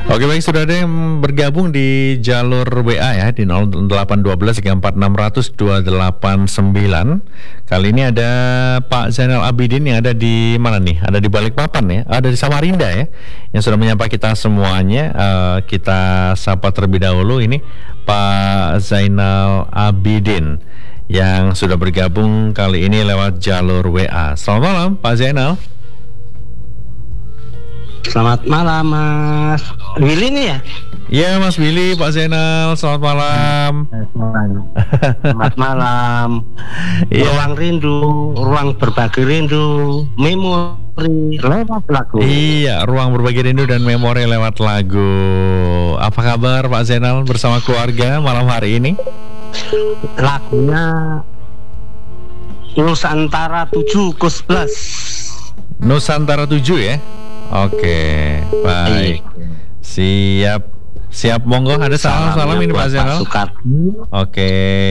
Oke baik, sudah ada yang bergabung di jalur WA ya di 0812 34 289. Kali ini ada Pak Zainal Abidin yang ada di mana nih? Ada di Balikpapan ya, ada di Samarinda ya, yang sudah menyapa kita semuanya. Kita sapa terlebih dahulu ini Pak Zainal Abidin yang sudah bergabung kali ini lewat jalur WA. Selamat malam Pak Zainal. Selamat malam Mas Willy nih ya? Iya Mas Willy, Pak Zainal, selamat malam. Selamat malam. Ruang rindu, ruang berbagi rindu, memori lewat lagu. Iya, ruang berbagi rindu dan memori lewat lagu. Apa kabar Pak Zainal bersama keluarga malam hari ini? Lagunya Nusantara 7 Kus Plus. Nusantara 7 ya? Oke, baik. Siap, monggo. Ada salam ini Pak Zainal. Oke.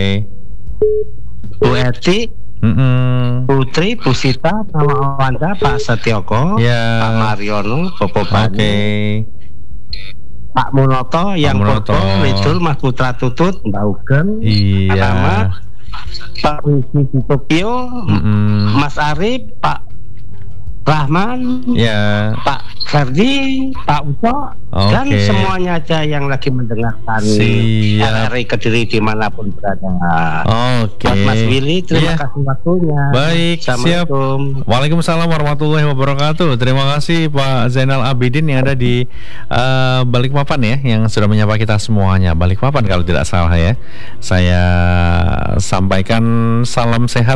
Bu Eti, Putri, Bu Sita, Mama Wanda, Pak Setioko, Pak Mariono, Bobo Bani, Pak Munoto, yang Porto, Ridul, Mas Putra Tutut, Mbak Ugeng, Alamat, Pak Wisi di Tokyo, Mas Arif, Pak Rahman, Pak Ferdi, Pak Uco, dan semuanya aja yang lagi mendengarkan RRI Kediri dimanapun berada. Buat Mas Willy, terima kasih waktunya. Baik, siap. Waalaikumsalam warahmatullahi wabarakatuh. Terima kasih Pak Zainal Abidin yang ada di Balikpapan ya, yang sudah menyapa kita semuanya. Balikpapan kalau tidak salah ya. Saya sampaikan salam sehat